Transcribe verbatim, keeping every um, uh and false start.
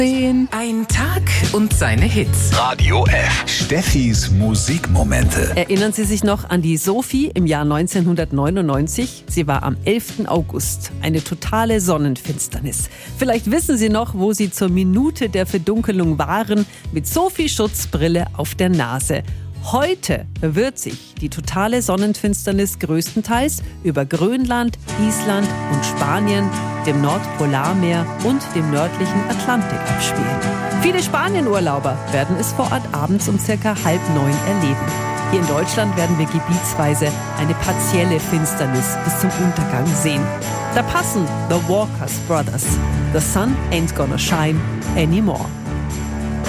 Ein Tag und seine Hits. Radio F. Steffis Musikmomente. Erinnern Sie sich noch an die Sophie im Jahr neunzehnhundertneunundneunzig? Sie war am elften August. Eine totale Sonnenfinsternis. Vielleicht wissen Sie noch, wo Sie zur Minute der Verdunkelung waren, mit Sophie-Schutzbrille auf der Nase. Heute wird sich die totale Sonnenfinsternis größtenteils über Grönland, Island und Spanien, dem Nordpolarmeer und dem nördlichen Atlantik abspielen. Viele Spanienurlauber werden es vor Ort abends um circa halb neun erleben. Hier in Deutschland werden wir gebietsweise eine partielle Finsternis bis zum Untergang sehen. Da passen The Walkers Brothers. The sun ain't gonna shine anymore.